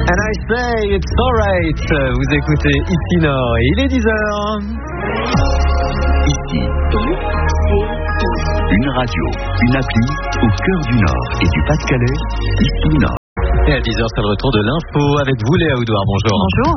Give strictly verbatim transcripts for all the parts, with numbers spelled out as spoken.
And I say it's alright. Vous écoutez ici Nord et il est dix heures. Ici, une radio, une appli au cœur du Nord et du Pas-de-Calais. Ici Nord. Et à dix heures, c'est le retour de l'info avec vous, Léa Oudouard. Bonjour. Bonjour.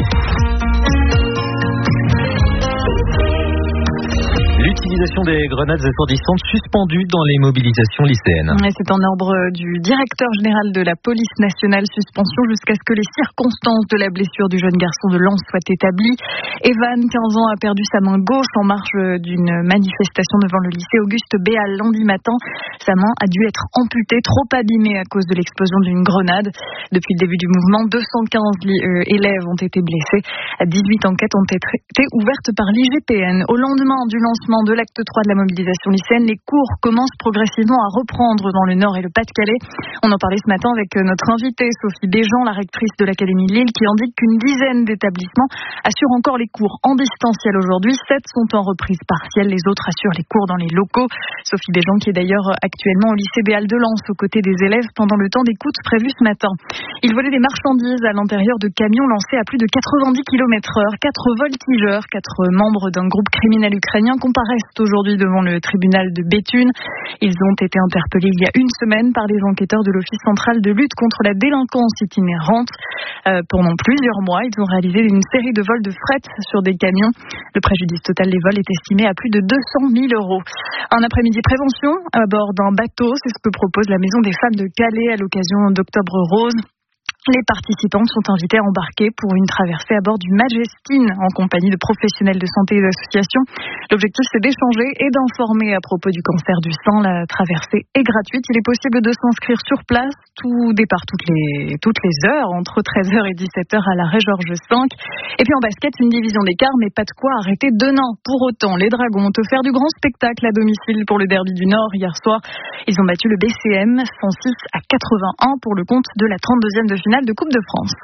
L'utilisation des grenades assourdissantes suspendues dans les mobilisations lycéennes. Et c'est en ordre du directeur général de la police nationale, suspension jusqu'à ce que les circonstances de la blessure du jeune garçon de Lens soient établies. Evan, quinze ans, a perdu sa main gauche en marge d'une manifestation devant le lycée Auguste Béal lundi matin. Sa main a dû être amputée, trop abîmée à cause de l'explosion d'une grenade. Depuis le début du mouvement, deux cent quinze élèves ont été blessés. dix-huit enquêtes ont été ouvertes par l'I G P N. Au lendemain du lancement de l'acte trois de la mobilisation lycéenne, les cours commencent progressivement à reprendre dans le Nord et le Pas-de-Calais. On en parlait ce matin avec notre invitée Sophie Béjean, la rectrice de l'Académie de Lille, qui indique qu'une dizaine d'établissements assurent encore les cours en distanciel aujourd'hui. Sept sont en reprise partielle, les autres assurent les cours dans les locaux. Sophie Béjean qui est d'ailleurs actuellement au lycée Béal de Lens aux côtés des élèves pendant le temps d'écoute prévu ce matin. Ils volaient des marchandises à l'intérieur de camions lancés à plus de quatre-vingt-dix kilomètres heure. Quatre voltigeurs, quatre membres d'un groupe criminel ukrainien comparaissent aujourd'hui devant le tribunal de Béthune. Ils ont été interpellés il y a une semaine par les enquêteurs de l'Office central de lutte contre la délinquance itinérante. Euh, pendant plusieurs mois, ils ont réalisé une série de vols de fret sur des camions. Le préjudice total des vols est estimé à plus de deux cent mille euros. Un après-midi prévention à bord d'un bateau, c'est ce que propose la Maison des femmes de Calais à l'occasion d'Octobre Rose. Les participants sont invités à embarquer pour une traversée à bord du Majestine en compagnie de professionnels de santé et d'associations. L'objectif, c'est d'échanger et d'informer à propos du cancer du sein. La traversée est gratuite. Il est possible de s'inscrire sur place, tout départ toutes les, toutes les heures, entre treize heures et dix-sept heures à l'arrêt Georges cinq. Et puis en basket, une division d'écart, mais pas de quoi arrêter Denain. Pour autant, les Dragons ont offert du grand spectacle à domicile pour le derby du Nord hier soir. Ils ont battu le B C M cent six à quatre-vingt-un pour le compte de la trente-deuxième de finale de Coupe de France.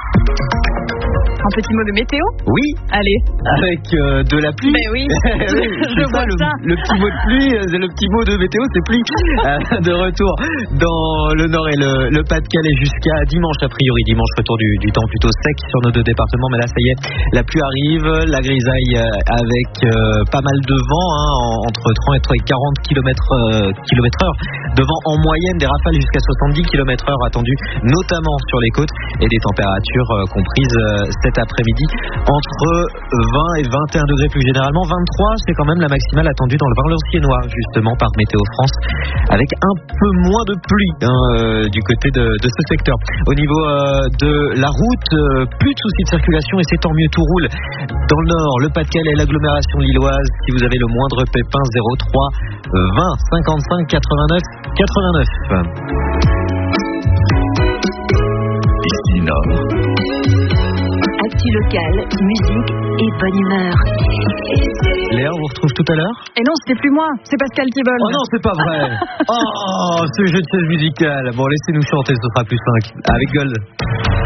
Un petit mot de météo ? Oui. Allez. Avec euh, de la pluie. Mais oui. Je vois le, ça. Le petit mot de pluie, c'est le petit mot de météo, c'est pluie. Euh, de retour dans le Nord et le, le Pas-de-Calais jusqu'à dimanche, a priori. Dimanche, retour du, du temps plutôt sec sur nos deux départements. Mais là, ça y est, la pluie arrive. La grisaille avec euh, pas mal de vent, hein, entre trente et quarante kilomètres heure. De vent en moyenne, des rafales jusqu'à soixante-dix kilomètres heure attendues, notamment sur les côtes. Et des températures euh, comprises euh, cet après-midi entre vingt et vingt et un degrés plus généralement. vingt-trois, c'est quand même la maximale attendue dans le Vin-le-Siennois, justement par Météo France, avec un peu moins de pluie hein, euh, du côté de, de ce secteur. Au niveau euh, de la route, euh, plus de soucis de circulation et c'est tant mieux, tout roule. Dans le Nord, le Pas-de-Calais, l'agglomération lilloise, si vous avez le moindre pépin, zéro trois vingt cinquante-cinq quatre-vingt-neuf quatre-vingt-neuf. Ici Nord. Actu locale, musique et bonne humeur. Léa, on vous retrouve tout à l'heure. Et non, c'était plus moi, c'est Pascal Thiebol. Oh non, c'est pas vrai. Oh, ce jeu de chaise musicale. Bon, laissez-nous chanter, ce sera plus simple. Avec Gold.